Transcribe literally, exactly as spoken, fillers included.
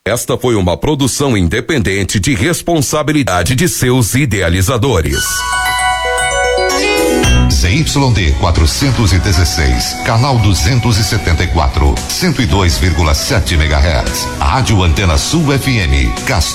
Esta foi uma produção independente de responsabilidade de seus idealizadores. Z Y D quatrocentos e dezesseis, canal duzentos e setenta e quatro, cento e dois vírgula sete megahertz. Rádio Antena Sul F M, Castro.